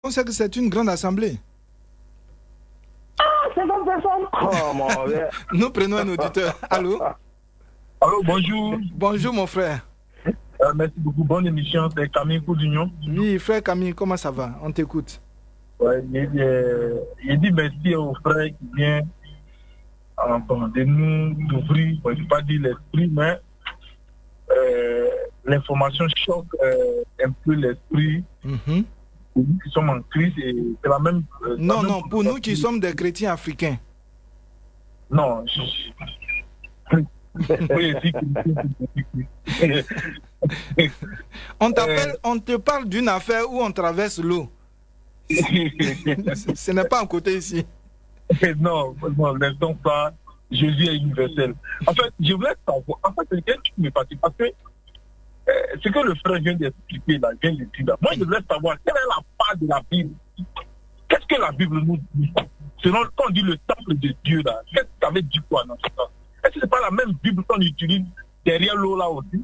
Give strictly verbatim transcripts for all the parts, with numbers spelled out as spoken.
On sait que c'est une grande assemblée. Ah, cinquante personnes. Oh mon Dieu. Nous prenons un auditeur. Allô? Allô, bonjour. Bonjour mon frère. Euh, merci beaucoup. Bonne émission. C'est Camille Coudunion. Oui, frère Camille, comment ça va? On t'écoute. Ouais, il, euh, il dit merci au frère qui vient enfin, de nous d'ouvrir, je ne vais pas dire l'esprit, mais euh, l'information choque euh, un peu l'esprit. Mm-hmm. Pour nous qui sommes en crise, et c'est la même. Euh, non, la non, même pour nous qui sommes des chrétiens africains. Non, je, on t'appelle, on te parle d'une affaire où on traverse l'eau. Ce n'est pas un côté ici. Non, non, laissons ça. Jésus est universel. En fait, je voulais savoir. En fait, c'est quelqu'un qui me partit parce que euh, ce que le frère vient d'expliquer là, vient de dire là. Moi, je voulais savoir quelle est la part de la Bible. Qu'est-ce que la Bible nous dit? Selon quand on dit le temple de Dieu là, qu'est-ce que ça veut dire quoi dans ce sens? Est-ce que c'est pas la même Bible qu'on utilise derrière l'eau là aussi?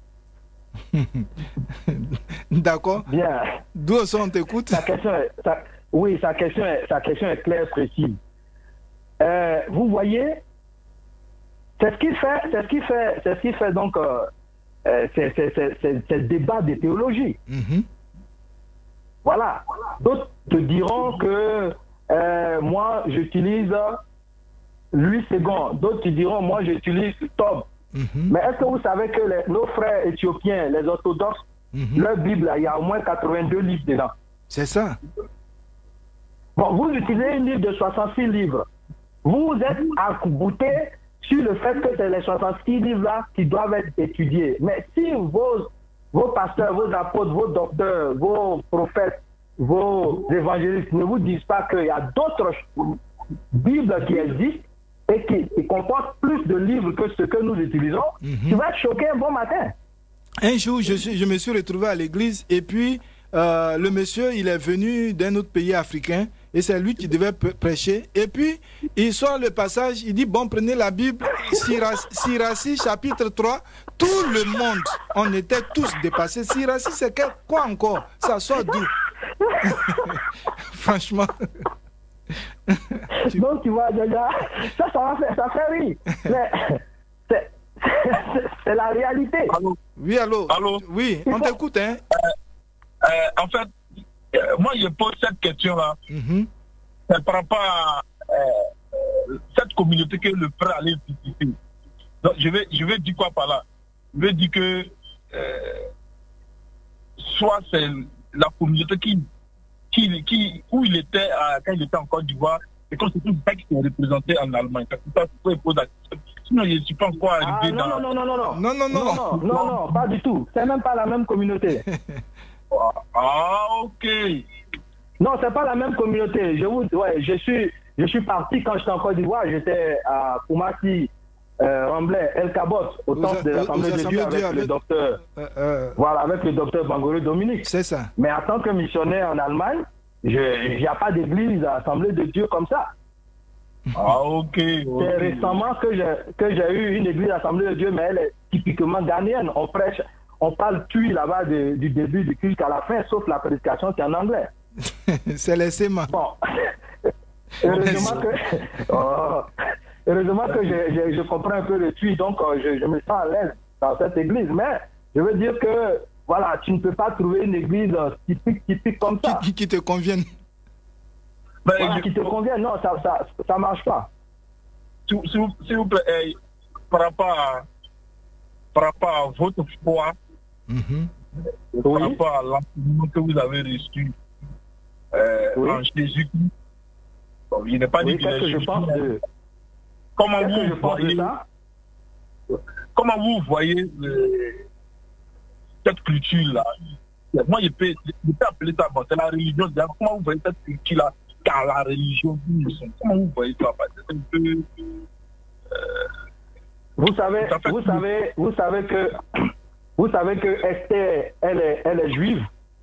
D'accord. Bien. D'où on t'écoute? Sa question est, sa, oui, sa question est, sa question est claire, précise. Euh, vous voyez, c'est ce qui fait, c'est ce qui fait, c'est ce qui fait donc euh, euh, c'est, c'est, c'est, c'est, c'est le débat de théologie. Mm-hmm. Voilà. D'autres te diront que euh, moi j'utilise Louis second. D'autres te diront moi j'utilise Tob. Mm-hmm. Mais est-ce que vous savez que les, nos frères éthiopiens, les orthodoxes, mm-hmm. leur Bible, il y a au moins quatre-vingt-deux livres dedans. C'est ça. Bon, vous utilisez une Bible de soixante-six livres. Vous êtes arc-bouté sur le fait que c'est les soixante-six livres-là qui doivent être étudiés. Mais si vos, vos pasteurs, vos apôtres, vos docteurs, vos prophètes, vos évangélistes ne vous disent pas qu'il y a d'autres Bibles qui existent et qui, qui comportent plus de livres que ce que nous utilisons, mm-hmm. tu vas être choqué un bon matin. Un jour, je, suis, je me suis retrouvé à l'église et puis euh, le monsieur, il est venu d'un autre pays africain et c'est lui qui devait prêcher. Et puis, il sort le passage, il dit, bon, prenez la Bible, Siracide, chapitre trois, tout le monde, on était tous dépassés. Siracide, c'est quoi encore? Ça sort d'où? Franchement. Donc, tu vois, déjà, ça, ça, va faire, ça fait rire. Mais c'est, c'est, c'est la réalité. Allô? Oui, allô? Allô? Oui, on t'écoute, hein? Euh, euh, en fait, euh, moi, je pose cette question-là. Mm-hmm. C'est par rapport à euh, cette communauté que le frère allait visiter. Donc, je vais, je vais dire quoi par là? Je vais dire que euh, soit c'est la communauté qui, qui, qui où il était à, quand il était en Côte d'Ivoire, et quand c'est tout ça qui s'est représenté en Allemagne. C'est pour ça que je pose la question. Sinon, je ne suis pas encore arrivé ah, non, dans non, non, non, non, non, non, non, non, non, non, non, non, pas du tout. C'est même pas la même communauté. Ah, ok. Non, c'est pas la même communauté. Je vous, ouais, je suis, je suis parti quand j'étais en Côte d'Ivoire. J'étais à Koumassi, euh, Ramblay, El Kabot, au temple de l'Assemblée de Dieu avec, avec le docteur, euh, euh, voilà, avec le docteur Bangoré Dominique. C'est ça. Mais en tant que missionnaire en Allemagne, il n'y a pas d'église à l'Assemblée de Dieu comme ça. Ah, ok. okay. C'est récemment que j'ai que j'ai eu une église à l'Assemblée de Dieu, mais elle est typiquement ghanéenne. On prêche, on parle tui là-bas de, du début du culte à la fin, sauf la prédication qui est en anglais. C'est laissé moi. Bon. heureusement que, oh, heureusement que je, je, je comprends un peu le tui, donc je, je me sens à l'aise dans cette église. Mais je veux dire que, voilà, tu ne peux pas trouver une église typique, typique comme ça. Qui, qui te convienne. Ben, voilà, qui te convienne, non, ça ça, ça marche pas. S'il vous, vous plaît, eh, par, rapport à, par rapport à votre foi, mm-hmm. par oui. rapport à l'enseignement que vous avez reçu euh, oui. en Jésus, bon, je n'ai pas oui, dit que, que je pense de... Comment vous, que je voyez, ça? comment vous voyez le, cette culture-là? Moi, je peux, je peux appeler ça, bon, c'est la religion. Comment vous voyez cette culture-là? Car la religion, comment vous voyez ça? C'est un peu, euh, vous savez, vous savez, vous savez que, vous savez que Esther, elle est, elle est juive,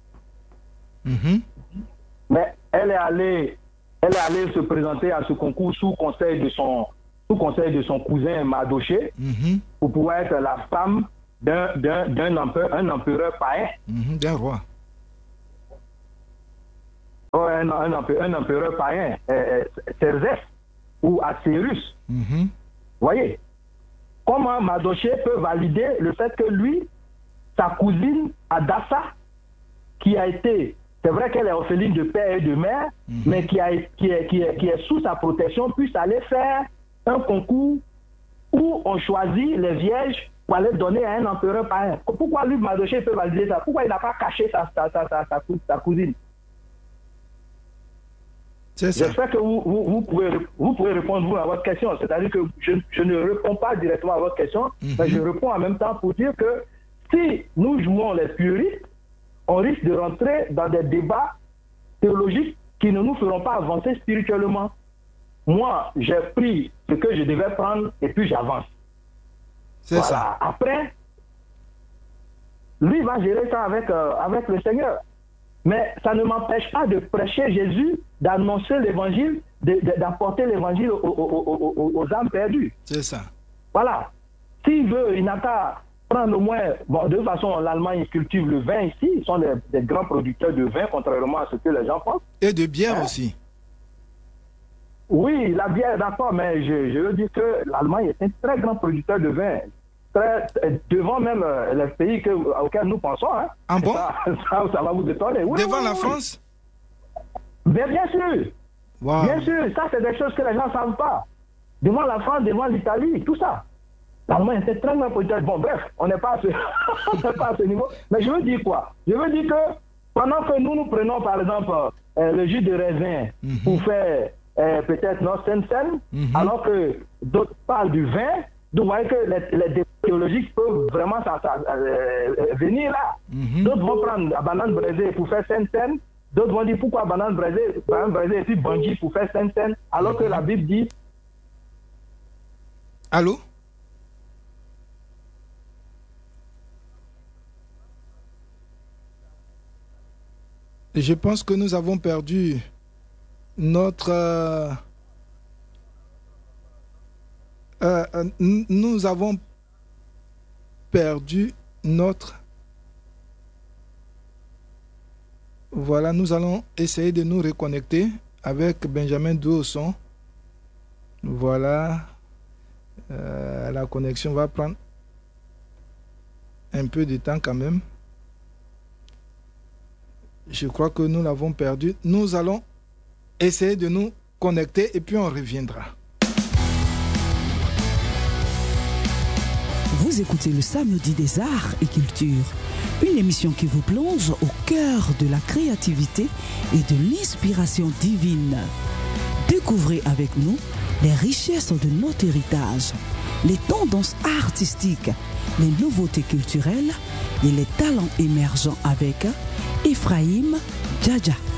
mm-hmm. mais elle est allée, elle est allée se présenter à ce concours sous conseil de son, sous conseil de son cousin Madoché, mm-hmm. pour pouvoir être la femme d'un, d'un, d'un empereur, un empereur païen, mm-hmm. d'un roi. oh, un, un, empereur, un empereur païen, euh, Xerxès ou Assyrus. Mm-hmm. Vous voyez, comment Mardochée peut valider le fait que lui, sa cousine Adassa, qui a été, c'est vrai qu'elle est orpheline de père et de mère, mm-hmm. mais qui, a, qui, est, qui, est, qui est sous sa protection, puisse aller faire un concours où on choisit les vierges pour aller donner à un empereur païen. Pourquoi lui, Mardochée, peut valider ça? Pourquoi il n'a pas caché sa, sa, sa, sa, sa, sa cousine? J'espère que vous, vous, vous, pouvez, vous pouvez répondre vous à votre question. C'est-à-dire que je, je ne réponds pas directement à votre question, mm-hmm. mais je réponds en même temps pour dire que si nous jouons les puristes, on risque de rentrer dans des débats théologiques qui ne nous feront pas avancer spirituellement. Moi, j'ai pris ce que je devais prendre et puis j'avance. C'est voilà. ça. Après, lui va gérer ça avec, euh, avec le Seigneur. Mais ça ne m'empêche pas de prêcher Jésus, d'annoncer l'évangile, d'apporter l'évangile aux, aux, aux, aux âmes perdues. C'est ça. Voilà. S'il veut, il n'a qu'à prendre au moins... Bon, de toute façon, l'Allemagne cultive le vin ici. Ils sont des, des grands producteurs de vin, contrairement à ce que les gens pensent. Et de bière hein? aussi. Oui, la bière, d'accord, mais je, je veux dire que l'Allemagne est un très grand producteur de vin. Très, devant même euh, les pays que, auxquels nous pensons. Hein. Ah bon? Ça, ça, ça va vous étonner. Oui, devant oui, la oui. France? Bien, bien sûr. Wow. Bien sûr, ça c'est des choses que les gens ne savent pas. Devant la France, devant l'Italie, tout ça. L'Allemagne c'est très grand producteur. Bon, bref, on n'est pas, pas à ce niveau. Mais je veux dire quoi? Je veux dire que pendant que nous nous prenons par exemple euh, le jus de raisin mm-hmm. pour faire euh, peut-être notre Sainte-Seine, mm-hmm. alors que d'autres parlent du vin, donc vous voyez que les, les débats théologiques peuvent vraiment ça, ça, euh, venir là. Mm-hmm. D'autres vont prendre la banane braisée pour faire Sainte-Seine, d'autres vont dire pourquoi banane braisée, banane braisée et puis bandit pour faire Sainte-Seine, alors mm-hmm. que la Bible dit... Allô? Je pense que nous avons perdu notre... Euh, euh, nous avons perdu notre... Voilà, nous allons essayer de nous reconnecter avec Benjamin Douosson. Voilà. Euh, la connexion va prendre un peu de temps quand même. Je crois que nous l'avons perdu. Nous allons essayer de nous connecter et puis on reviendra. Vous écoutez le Samedi des Arts et Culture, une émission qui vous plonge au cœur de la créativité et de l'inspiration divine. Découvrez avec nous les richesses de notre héritage, les tendances artistiques, les nouveautés culturelles et les talents émergents avec Ephraim Djadja.